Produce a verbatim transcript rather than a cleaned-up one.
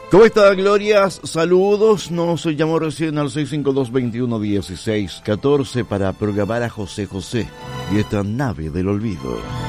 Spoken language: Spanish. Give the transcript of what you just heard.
¿Cómo está, Glorias? Saludos. Nos llamó recién al seis cinco dos, veintiuno, dieciséis, catorce para programar a José José y esta nave del olvido.